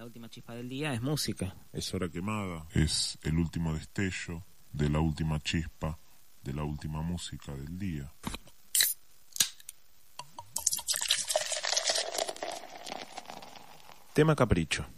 última chispa del día es música. Es hora quemada, es el último destello de la última chispa, de la última música del día. Tema capricho.